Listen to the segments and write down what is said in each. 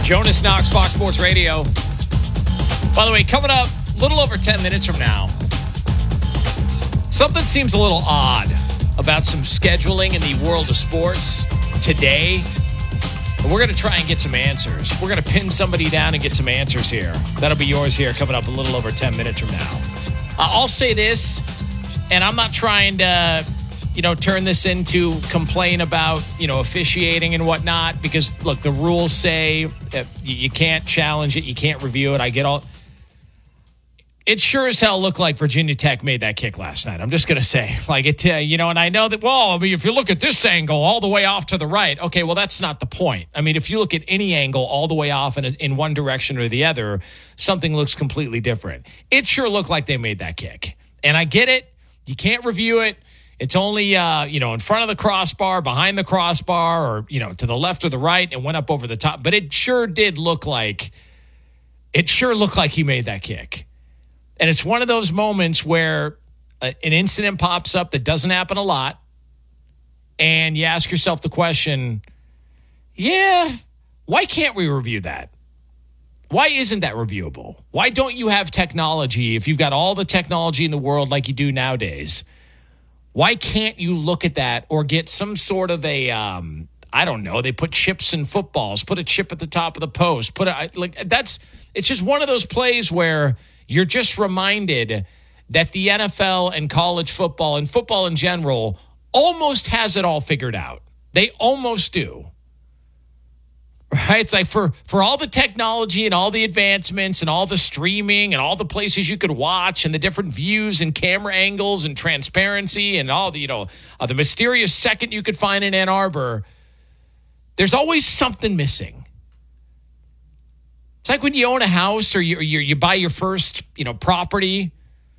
Jonas Knox, Fox Sports Radio. By the way, coming up a little over 10 minutes from now, something seems a little odd about some scheduling in the world of sports today. And we're going to try and get some answers. We're going to pin somebody down and get some answers here. That'll be yours here coming up a little over 10 minutes from now. I'll say this, and I'm not trying to, turn this into complain about, officiating and whatnot, because, look, the rules say you can't challenge it, you can't review it. I get all. It sure as hell looked like Virginia Tech made that kick last night. I'm just going to say, and I know that, if you look at this angle all the way off to the right, okay, well, that's not the point. I mean, if you look at any angle all the way off in one direction or the other, something looks completely different. It sure looked like they made that kick. And I get it. You can't review it. It's only, in front of the crossbar, behind the crossbar, or, to the left or the right, and went up over the top. But it sure looked like he made that kick. And it's one of those moments where an incident pops up that doesn't happen a lot. And you ask yourself the question, why can't we review that? Why isn't that reviewable? Why don't you have technology, if you've got all the technology in the world like you do nowadays? Why can't you look at that or get some sort of a, I don't know, they put chips in footballs, put a chip at the top of the post, it's just one of those plays where you're just reminded that the NFL and college football and football in general almost has it all figured out. They almost do. Right? It's like for all the technology and all the advancements and all the streaming and all the places you could watch and the different views and camera angles and transparency and all the, the mysterious second you could find in Ann Arbor, there's always something missing. It's like when you own a house or you buy your first, property.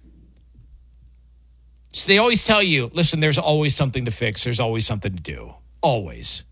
So they always tell you, listen, there's always something to fix. There's always something to do. Always.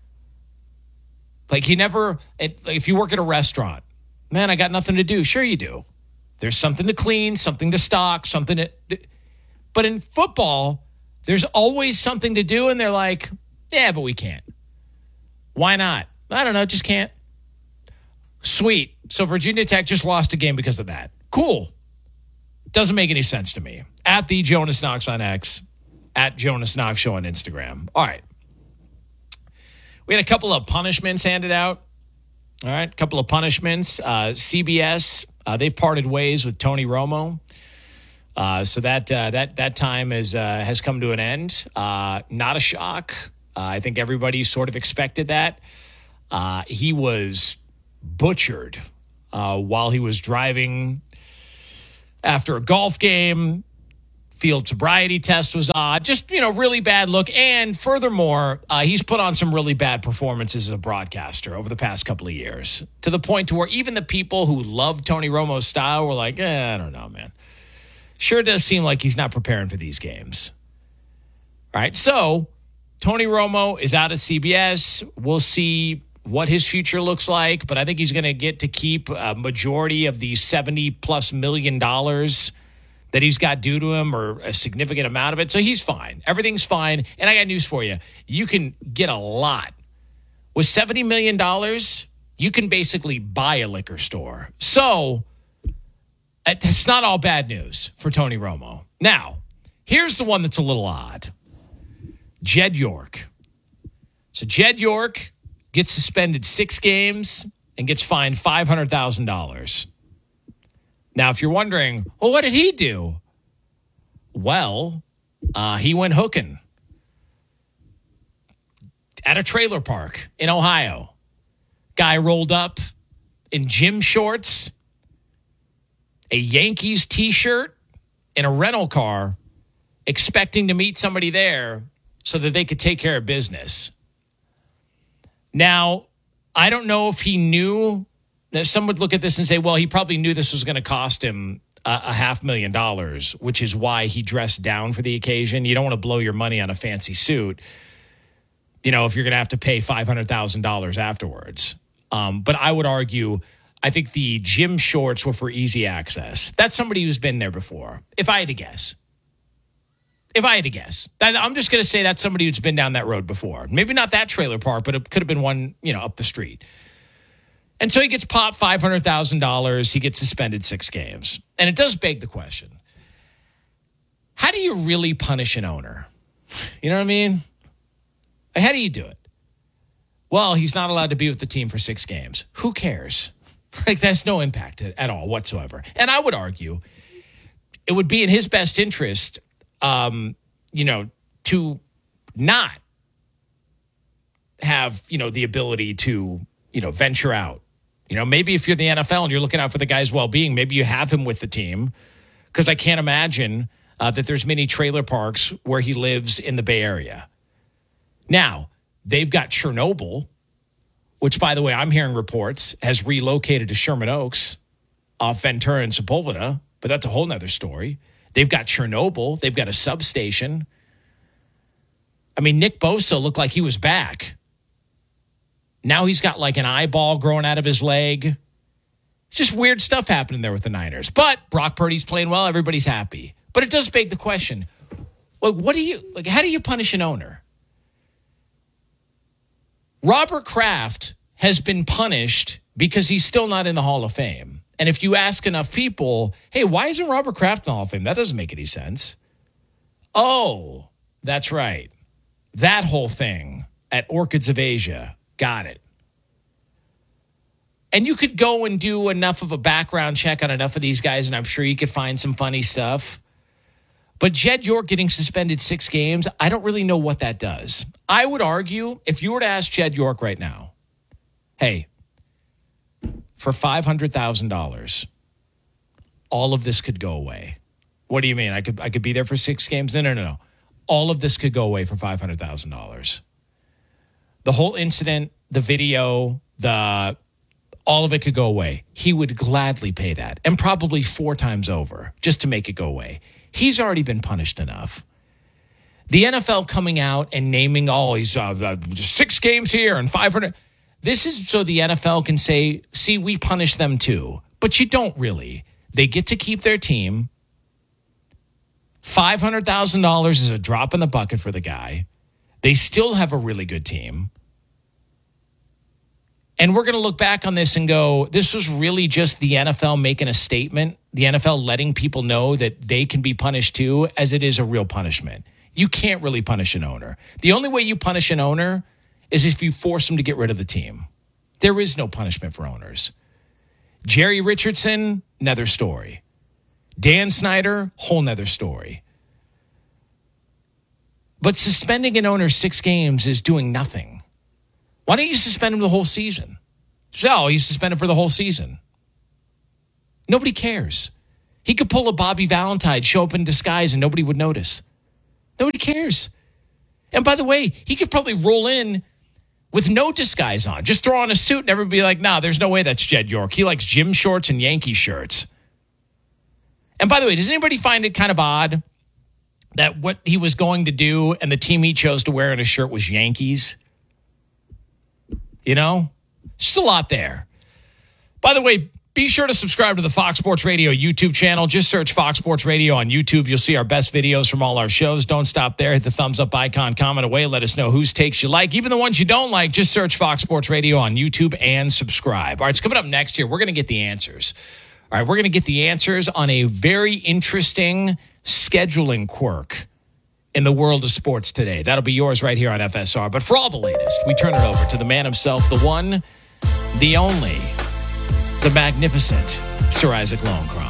Like if you work at a restaurant, man, I got nothing to do. Sure you do. There's something to clean, something to stock, but in football, there's always something to do. And they're like, yeah, but we can't. Why not? I don't know. Just can't. Sweet. So Virginia Tech just lost a game because of that. Cool. Doesn't make any sense to me. At the Jonas Knox on X, at Jonas Knox Show on Instagram. All right. We had a couple of punishments handed out. All right. A couple of punishments. CBS, they've parted ways with Tony Romo. So that time has come to an end. Not a shock. I think everybody sort of expected that. He was butchered while he was driving after a golf game. Field sobriety test was odd. Just, really bad look. And furthermore, he's put on some really bad performances as a broadcaster over the past couple of years, to the point to where even the people who love Tony Romo's style were like, I don't know, man. Sure does seem like he's not preparing for these games. All right, so Tony Romo is out at CBS. We'll see what his future looks like, but I think he's going to get to keep a majority of the $70+ million that he's got due to him, or a significant amount of it. So he's fine. Everything's fine. And I got news for you. You can get a lot. With $70 million, you can basically buy a liquor store. So it's not all bad news for Tony Romo. Now, here's the one that's a little odd. Jed York. So Jed York gets suspended 6 games and gets fined $500,000. Now, if you're wondering, well, what did he do? Well, he went hooking at a trailer park in Ohio. Guy rolled up in gym shorts, a Yankees T-shirt, and a rental car, expecting to meet somebody there so that they could take care of business. Now, I don't know if he knew. Some would look at this and say, well, he probably knew this was going to cost him $500,000, which is why he dressed down for the occasion. You don't want to blow your money on a fancy suit, if you're going to have to pay $500,000 afterwards. But I would argue, I think the gym shorts were for easy access. That's somebody who's been there before, if I had to guess. I'm just going to say that's somebody who's been down that road before. Maybe not that trailer park, but it could have been one, up the street. And so he gets popped $500,000. He gets suspended 6 games. And it does beg the question, how do you really punish an owner? You know what I mean? Like, how do you do it? Well, he's not allowed to be with the team for 6 games. Who cares? Like, that's no impact at all whatsoever. And I would argue it would be in his best interest, to not have, the ability to, venture out. Maybe if you're the NFL and you're looking out for the guy's well-being, maybe you have him with the team, because I can't imagine that there's many trailer parks where he lives in the Bay Area. Now, they've got Chernobyl, which, by the way, I'm hearing reports has relocated to Sherman Oaks off Ventura and Sepulveda, but that's a whole nother story. They've got Chernobyl. They've got a substation. I mean, Nick Bosa looked like he was back. Now he's got like an eyeball growing out of his leg. Just weird stuff happening there with the Niners. But Brock Purdy's playing well. Everybody's happy. But it does beg the question, how do you punish an owner? Robert Kraft has been punished because he's still not in the Hall of Fame. And if you ask enough people, hey, why isn't Robert Kraft in the Hall of Fame? That doesn't make any sense. Oh, that's right. That whole thing at Orchids of Asia. Got it. And you could go and do enough of a background check on enough of these guys, and I'm sure you could find some funny stuff. But Jed York getting suspended 6 games, I don't really know what that does. I would argue, if you were to ask Jed York right now, hey, for $500,000, all of this could go away. What do you mean? I could be there for 6 games? No. All of this could go away for $500,000. The whole incident, the video, all of it could go away. He would gladly pay that, and probably 4 times over, just to make it go away. He's already been punished enough. The NFL coming out and naming, he's 6 games here and 500. This is so the NFL can say, see, we punish them too. But you don't really. They get to keep their team. $500,000 is a drop in the bucket for the guy. They still have a really good team. And we're going to look back on this and go, this was really just the NFL making a statement, the NFL letting people know that they can be punished too, as it is a real punishment. You can't really punish an owner. The only way you punish an owner is if you force him to get rid of the team. There is no punishment for owners. Jerry Richardson, another story. Dan Snyder, whole nother story. But suspending an owner 6 games is doing nothing. Why don't you suspend him the whole season? So he's suspended for the whole season. Nobody cares. He could pull a Bobby Valentine, show up in disguise, and nobody would notice. Nobody cares. And by the way, he could probably roll in with no disguise on. Just throw on a suit and everybody be like, nah, there's no way that's Jed York. He likes gym shorts and Yankee shirts. And by the way, does anybody find it kind of odd that what he was going to do and the team he chose to wear in his shirt was Yankees? Just a lot there. By the way, be sure to subscribe to the Fox Sports Radio YouTube channel. Just search Fox Sports Radio on YouTube. You'll see our best videos from all our shows. Don't stop there. Hit the thumbs up icon, comment away. Let us know whose takes you like. Even the ones you don't like, just search Fox Sports Radio on YouTube and subscribe. All right, it's coming up next year. We're going to get the answers. All right, we're going to get the answers on a very interesting scheduling quirk in the world of sports today. That'll be yours right here on FSR. But for all the latest, we turn it over to the man himself, the one, the only, the magnificent Sir Isaac Lowenkron.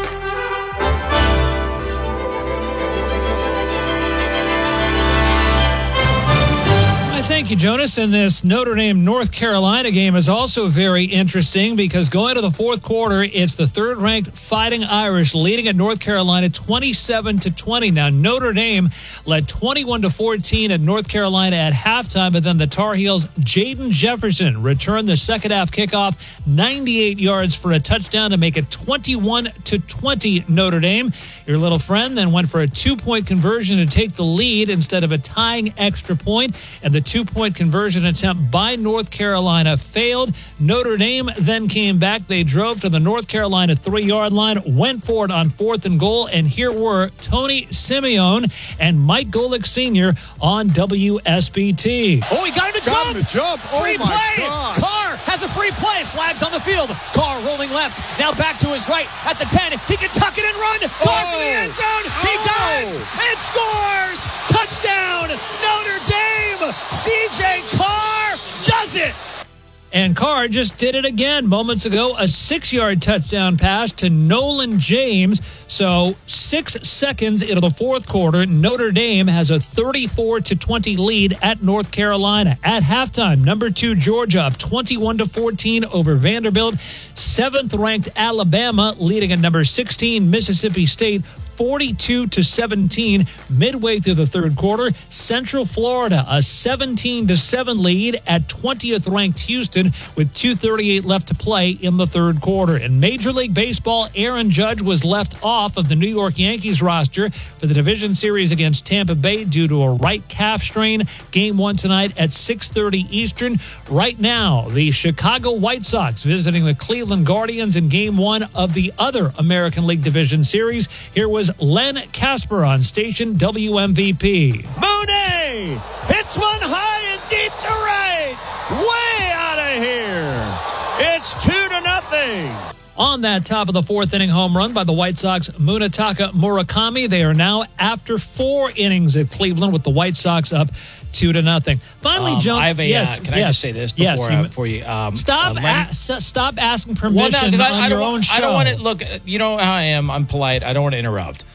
Thank you, Jonas. And this Notre Dame-North Carolina game is also very interesting because going to the fourth quarter, it's the third-ranked Fighting Irish leading at North Carolina 27-20. Now, Notre Dame led 21-14 at North Carolina at halftime, but then the Tar Heels' Jaden Jefferson returned the second-half kickoff 98 yards for a touchdown to make it 21-20 Notre Dame. Your little friend then went for a 2-point conversion to take the lead instead of a tying extra point, and the 2-point conversion attempt by North Carolina failed. Notre Dame then came back. They drove to the North Carolina 3-yard line, went for it on 4th and goal, and here were Tony Simeone and Mike Golick Sr. on WSBT. Oh, he got him to jump. Oh, free my play. God. Carr has a free play. flags on the field. Carr rolling left. Now back to his right at the 10. He can tuck it and run. Carr for the end zone. He dives and scores. Touchdown, Notre Dame. CJ Carr does it. And Carr just did it again moments ago. A 6-yard touchdown pass to Nolan James. So 6 seconds into the fourth quarter, Notre Dame has a 34-20 lead at North Carolina. At halftime, number 2 Georgia up 21-14 over Vanderbilt. 7th-ranked Alabama leading at number 16 Mississippi State. 42-17 midway through the third quarter. Central Florida a 17-7 lead at 20th ranked Houston with 2:38 left to play in the third quarter. In Major League Baseball, Aaron Judge was left off of the New York Yankees roster for the division series against Tampa Bay due to a right calf strain. Game 1 tonight at 6:30 Eastern. Right now, the Chicago White Sox visiting the Cleveland Guardians in Game 1 of the other American League Division Series. Here was Len Casper on station WMVP. Mooney hits one high and deep to right. Way out of here. It's 2-0. On that top of the fourth inning home run by the White Sox, Munetaka Murakami. They are now after 4 innings at Cleveland with the White Sox up 2-0. Finally, Joe. I have a. Can I just say this before you? Stop asking permission on your own show. I don't want to look. You know how I am. I'm polite. I don't want to interrupt.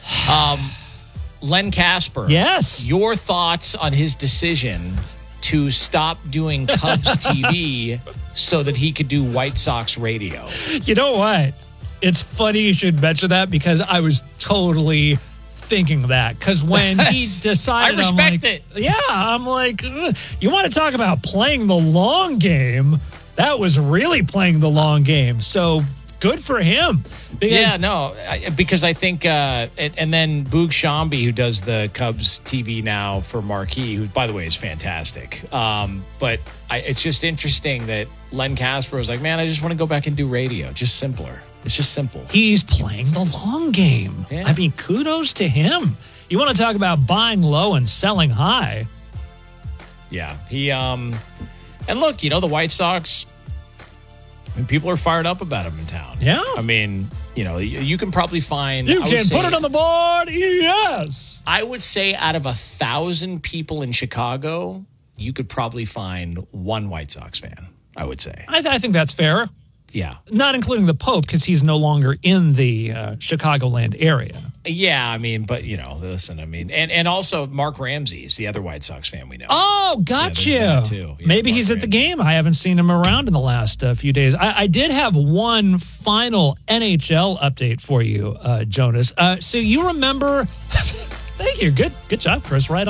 Len Casper. Yes. Your thoughts on his decision to stop doing Cubs TV so that he could do White Sox radio? You know what? It's funny you should mention that because I was totally thinking that. Because when he decided, I respect it. Yeah, I'm like, you want to talk about playing the long game? That was really playing the long game. So good for him. Because I think, and then Boog Shambi, who does the Cubs TV now for Marquee, who, by the way, is fantastic. But it's just interesting that Len Casper was like, man, I just want to go back and do radio. Just simpler. It's just simple. He's playing the long game. Yeah. I mean, kudos to him. You want to talk about buying low and selling high. Yeah. And look, the White Sox, people are fired up about him in town. Yeah. I mean, you can probably find... You can put it on the board, yes. I would say out of 1,000 people in Chicago, you could probably find one White Sox fan, I would say. I think that's fair. Yeah. Not including the Pope, because he's no longer in the Chicagoland area. Yeah, I mean, but, listen, I mean, and also Mark Ramsey is the other White Sox fan we know. Oh, gotcha. Yeah, too. Yeah, maybe he's at the game. I haven't seen him around in the last few days. I did have one final NHL update for you, Jonas. So you remember... Thank you. Good job, Chris. Right on.